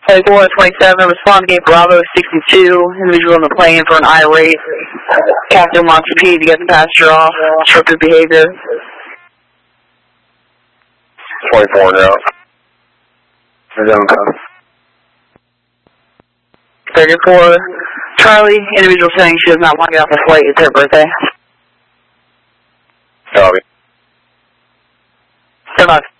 24-27, respond to gate Bravo 62, individual on the plane for an irate. Captain wants to pee to get the passenger off, disruptive behavior. 24 now. 34, Charlie, individual saying she does not want to get off the flight, it's her birthday. Copy. 7